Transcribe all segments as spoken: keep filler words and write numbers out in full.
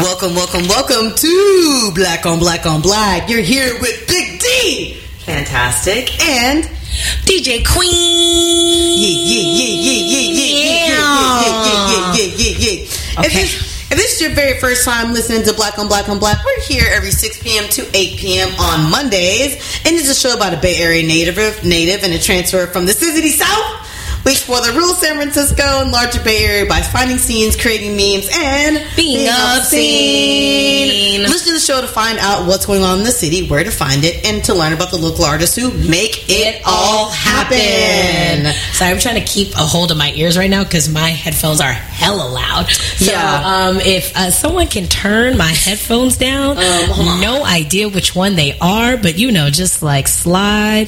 Welcome, welcome, welcome to Black on Black on Black. You're here with Big D, fantastic, and D J Queen. Yeah, yeah, yeah, yeah, yeah, yeah, yeah, yeah, yeah, yeah, yeah, yeah, yeah. Okay. If this, if this is your very first time listening to Black on Black on Black, we're here every six p.m. to eight p.m. on Mondays, and it's a show about a Bay Area native, native, and a transfer from the City South. We explore the real San Francisco and larger Bay Area by finding scenes, creating memes, and being, being obscene. Listen to the show to find out what's going on in the city, where to find it, and to learn about the local artists who make it, it all happen. Sorry, I'm trying to keep a hold of my ears right now because my headphones are hella loud. So, yeah. um, if uh, someone can turn my headphones down, um, no idea which one they are, but you know, just like slide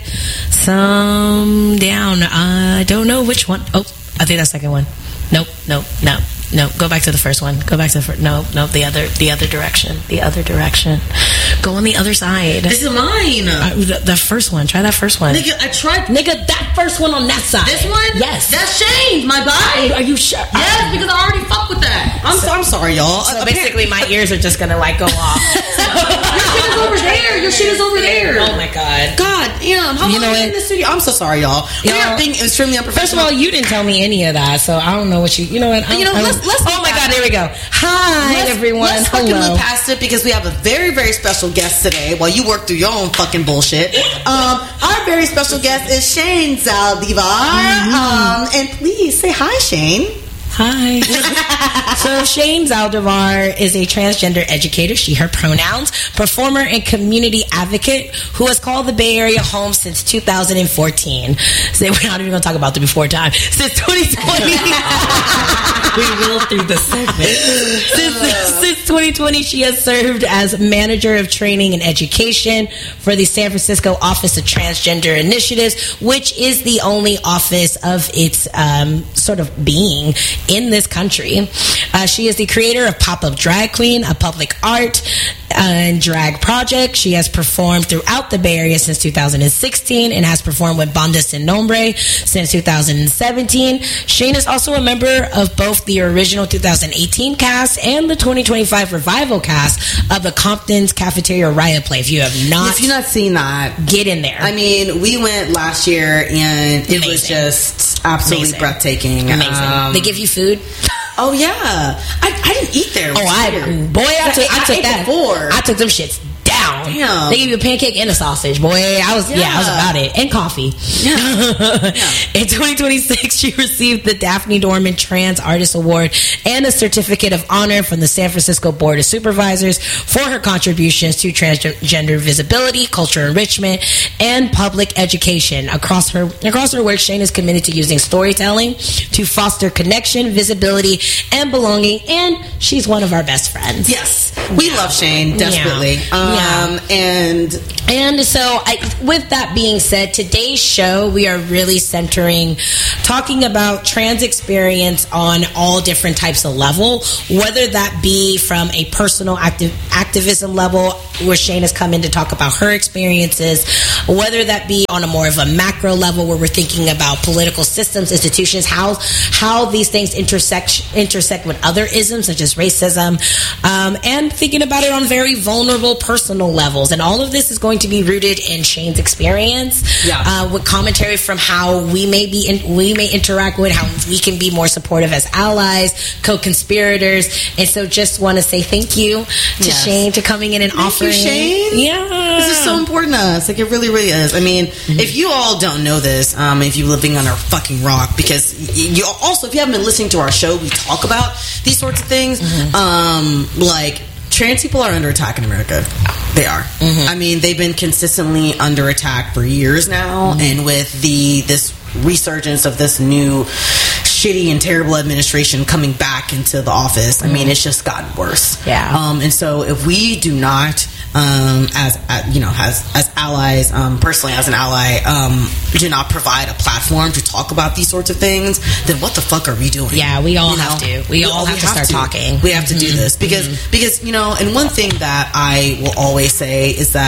some down. I don't know which one. Oh, I think that's the second one. Nope, nope, no, no. Go back to the first one. Go back to the first. No, no, the other, the other direction. The other direction. Go on the other side. This is mine. Uh, the, the first one. Try that first one. Nigga, I tried. Nigga, that first one on that side. This one? Yes. That's Shane, my body. Are you sure? Yes, because I already fuck with that. I'm so, so I'm sorry, y'all. So basically, my ears are just gonna like go off. Your shit is over there. Your shit is over there. Oh my god. God damn. How you long know are you in the studio? I'm so sorry, y'all. We y'all, are being extremely unprofessional. First of all, you didn't tell me any of that, so I don't know what you. You know what? I you know, let's, let's. Oh my god, there we go. Hi, let's, everyone. Let's Hello. fucking move past it because we have a very, very special guest today. While you work through your own fucking bullshit, um, our very special guest is Shane Zaldivar. Mm-hmm. Um, and please say hi, Shane. Hi. So Shane Zaldivar is a transgender educator, she, her pronouns, performer and community advocate who has called the Bay Area home since two thousand fourteen. So we're not even going to talk about the before time. Since twenty twenty. We will through the segment. Since, since twenty twenty, she has served as manager of training and education for the San Francisco Office of Transgender Initiatives, which is the only office of its um, sort of being in this country. Uh, she is the creator of Pop-Up Drag Queen, a public art and drag project. She has performed throughout the Bay Area since two thousand sixteen and has performed with Banda Sin Nombre since two thousand seventeen. Shane is also a member of both the original two thousand eighteen cast and the twenty twenty-five revival cast of the Compton's Cafeteria Riot Play. If you have not, if you've not seen that, get in there. I mean, we went last year and it Amazing. was just absolutely Amazing. breathtaking. Amazing. Um, they give you food. Oh yeah, I, I didn't eat there. Oh, I boy, I took I, I took that. Before. I took them shits down. Damn. They give you a pancake and a sausage, boy. I was yeah, yeah I was about it, and coffee. Yeah. Yeah. In twenty twenty-six, she received the Daphne Dorman Trans Artist Award and a certificate of honor from the San Francisco Board of Supervisors for her contributions to transgender visibility, cultural enrichment, and public education. Across her across her work, Shane is committed to using storytelling to foster connection, visibility, and belonging, and she's one of our best friends. Yes, we yeah. love Shane desperately. Yeah. Um, yeah. and and so I, with that being said, today's show we are really centering talking about trans experience on all different types of level, whether that be from a personal active activism level where Shane has come in to talk about her experiences, whether that be on a more of a macro level where we're thinking about political systems, institutions, how how these things intersect intersect with other isms such as racism, um, and thinking about it on very vulnerable personal levels. And all of this is going to be rooted in Shane's experience, yeah. uh, with commentary from how we may be in, we may interact with, how we can be more supportive as allies, co-conspirators. And so just want to say thank you to yes. Shane to coming in and thank offering. You, Shane. Yeah, this is so important to us. Like it really, really is. I mean, mm-hmm. if you all don't know this, um, if you're living on a fucking rock, because you also, if you haven't been listening to our show, we talk about these sorts of things. Mm-hmm. Um, like trans people are under attack in America. They are. Mm-hmm. I mean, they've been consistently under attack for years now, mm-hmm. and with the this resurgence of this new shitty and terrible administration coming back into the office, I mean, it's just gotten worse. Yeah. Um, and so if we do not, um, as, as you know, as as allies, um, personally as an ally, um, do not provide a platform to talk about these sorts of things, then what the fuck are we doing? Yeah, we all you have know? to. We, we all have, we to start to. talking. We have to mm-hmm. do this because mm-hmm. because you know, and one thing that I will always say is that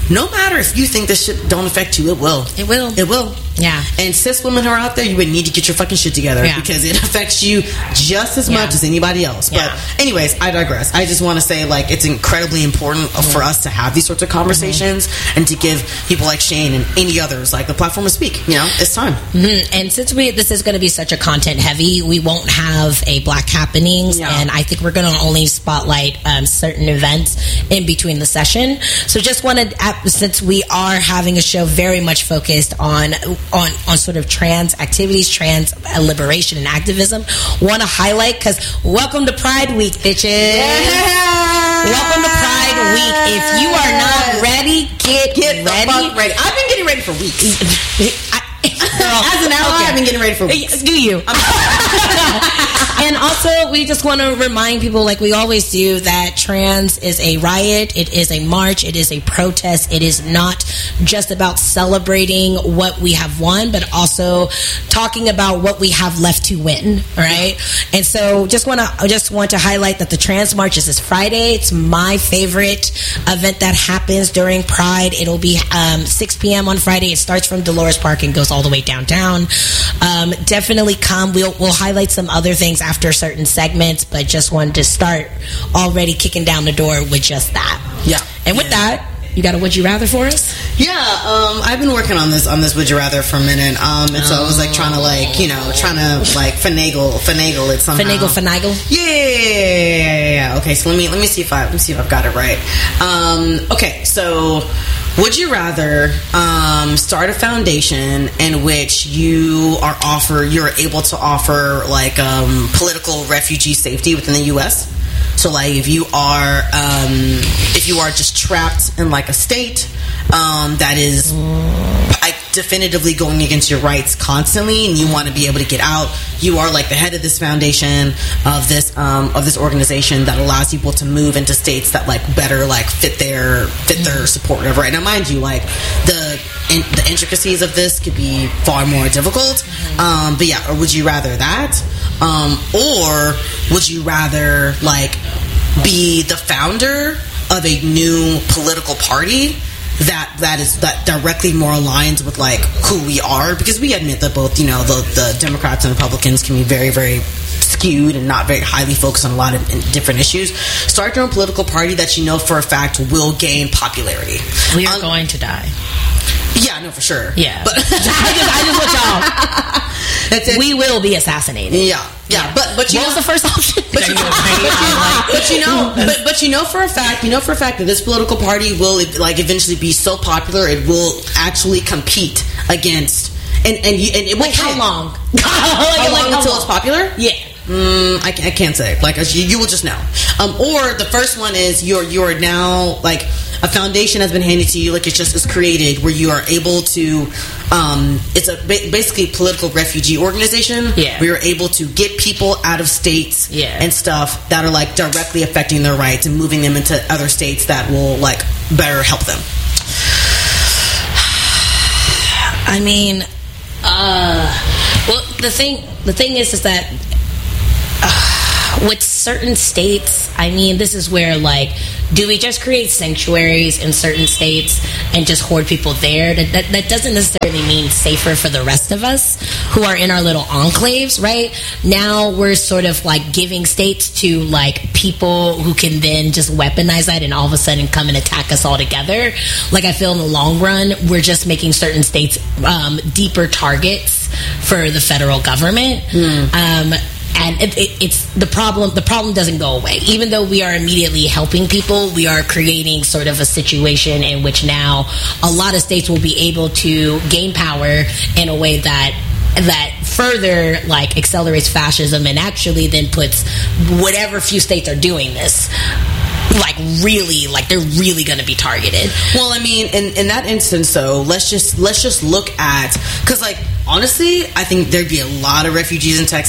no matter if you think this shit don't affect you, it will. It will. It will. Yeah. And cis women who are out there, you would need to get your fucking shit together yeah. because it affects you just as yeah. much as anybody else. Yeah. But anyways, I digress. I just want to say, like, it's incredibly important mm-hmm. for us to have these sorts of conversations mm-hmm. and to give people like Shane and any others like the platform to speak. You know, it's time. Mm-hmm. And since we this is going to be such a content heavy, we won't have a Black Happenings, yeah. and I think we're going to only spotlight um, certain events in between the session. So just wanted, since we are having a show very much focused on on on sort of trans activities, trans liberation and activism, want to highlight, because welcome to Pride Week, bitches. Yeah. Welcome to Pride Week. If you are not ready, get, get ready. The fuck ready. I've been getting ready for weeks. I, Girl, as an ally, okay. I've been getting ready for weeks. Do you? And also, we just want to remind people, like we always do, that trans is a riot, it is a march, it is a protest. It is not just about celebrating what we have won, but also talking about what we have left to win, right? And so, just want to I just want to highlight that the Trans March is this Friday. It's my favorite event that happens during Pride. It'll be um, six p.m. on Friday. It starts from Dolores Park and goes all the way downtown. Um, definitely come. We'll we'll highlight some other things after certain segments, but just wanted to start already kicking down the door with just that. Yeah. And with yeah. that, you got a would you rather for us? Yeah, um, I've been working on this on this would you rather for a minute, um, and so I was like trying to like you know trying to like finagle finagle it somehow. Finagle finagle. Yeah, yeah, yeah, yeah. Okay, so let me let me see if I let me see if I've got it right. Um, okay, so. Would you rather um, start a foundation in which you are offer you're able to offer like um, political refugee safety within the U S? So like if you are um, if you are just trapped in like a state um, that is like definitively going against your rights constantly, and you want to be able to get out, you are like the head of this foundation of this um, of this organization that allows people to move into states that like better like fit their fit their support, whatever. Right now, mind you, like the in, the intricacies of this could be far more difficult. Um, but yeah, or would you rather that, um, or would you rather like be the founder of a new political party that that is that directly more aligns with like who we are? Because we admit that both, you know, the, the Democrats and Republicans can be very, very skewed and not very highly focused on a lot of different issues. Start your own political party that you know for a fact will gain popularity. We are um, going to die. Yeah, no, for sure. Yeah, but I just, I just want y'all. That's it. We will be assassinated. Yeah, yeah, yeah. but but you what know, was the first option? But you, but you know, but, but you know for a fact, you know for a fact that this political party will like eventually be so popular it will actually compete against and and you, and it will like how long? like, how long like, until how it's popular? Yeah. Mm, I, I can't say. Like you, you will just know. Um, or the first one is you're you're now like a foundation has been handed to you, like it just is created where you are able to. Um, it's a ba- basically political refugee organization. Yeah. Where you're able to get people out of states. Yeah. And stuff that are like directly affecting their rights and moving them into other states that will like better help them. I mean, uh, well, the thing the thing is, is that. Uh, with certain states, I mean, this is where, like, do we just create sanctuaries in certain states and just hoard people there? That, that, that doesn't necessarily mean safer for the rest of us who are in our little enclaves, right? Now we're sort of, like, giving states to, like, people who can then just weaponize that and all of a sudden come and attack us all together. Like, I feel in the long run, we're just making certain states um, deeper targets for the federal government. Mm. Um And it, it, it's the problem. The problem doesn't go away. Even though we are immediately helping people, we are creating sort of a situation in which now a lot of states will be able to gain power in a way that that further like accelerates fascism and actually then puts whatever few states are doing this. Like really, like they're really going to be targeted. Well, I mean, in, in that instance, though, let's just let's just look at because, like, honestly, I think there'd be a lot of refugees in Texas